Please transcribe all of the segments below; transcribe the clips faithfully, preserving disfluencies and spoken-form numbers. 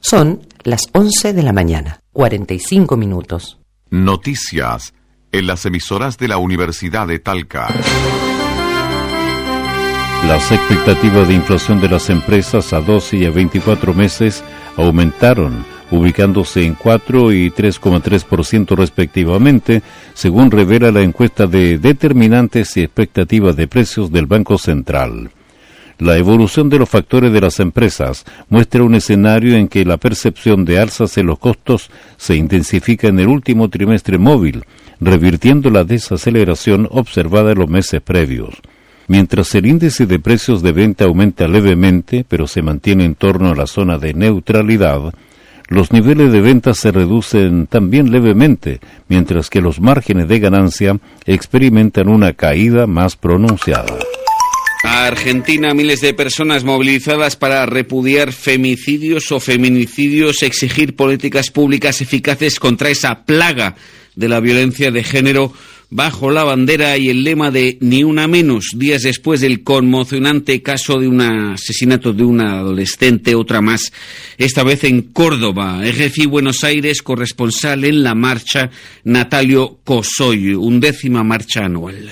Son las once de la mañana, cuarenta y cinco minutos. Noticias en las emisoras de la Universidad de Talca. Las expectativas de inflación de las empresas a doce y a veinticuatro meses aumentaron, ubicándose en cuatro y tres coma tres por ciento respectivamente, según revela la encuesta de determinantes y expectativas de precios del Banco Central. La evolución de los factores de las empresas muestra un escenario en que la percepción de alzas en los costos se intensifica en el último trimestre móvil, revirtiendo la desaceleración observada en los meses previos. Mientras el índice de precios de venta aumenta levemente, pero se mantiene en torno a la zona de neutralidad, los niveles de venta se reducen también levemente, mientras que los márgenes de ganancia experimentan una caída más pronunciada. A Argentina, miles de personas movilizadas para repudiar femicidios o feminicidios, exigir políticas públicas eficaces contra esa plaga de la violencia de género, bajo la bandera y el lema de Ni una menos, días después del conmocionante caso de un asesinato de una adolescente, otra más, esta vez en Córdoba. R F I Buenos Aires, corresponsal en la marcha, Natalio Cosoy, undécima marcha anual.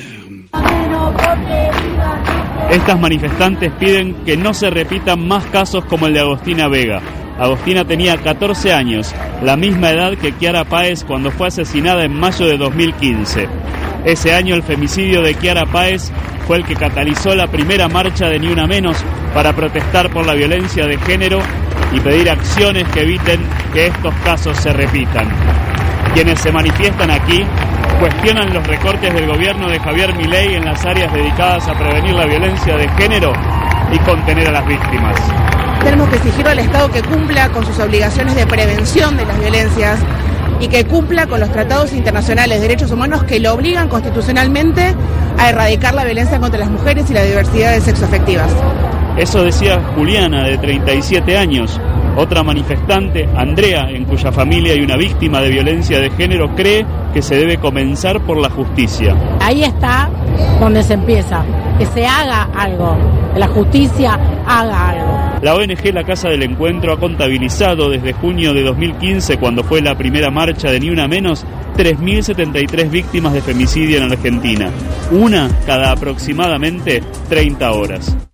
Estas manifestantes piden que no se repitan más casos como el de Agostina Vega. Agostina tenía catorce años, la misma edad que Kiara Páez cuando fue asesinada en mayo de dos mil quince. Ese año el femicidio de Kiara Páez fue el que catalizó la primera marcha de Ni Una Menos para protestar por la violencia de género y pedir acciones que eviten que estos casos se repitan. Quienes se manifiestan aquí cuestionan los recortes del gobierno de Javier Milei en las áreas dedicadas a prevenir la violencia de género y contener a las víctimas. Tenemos que exigir al Estado que cumpla con sus obligaciones de prevención de las violencias y que cumpla con los tratados internacionales de derechos humanos que lo obligan constitucionalmente a erradicar la violencia contra las mujeres y la diversidad de sexoafectivas. Eso decía Juliana, de treinta y siete años. Otra manifestante, Andrea, en cuya familia hay una víctima de violencia de género, cree que se debe comenzar por la justicia. Ahí está donde se empieza, que se haga algo, que la justicia haga algo. La O N G La Casa del Encuentro ha contabilizado desde junio de dos mil quince, cuando fue la primera marcha de Ni Una Menos, tres mil setenta y tres víctimas de femicidio en Argentina, una cada aproximadamente treinta horas.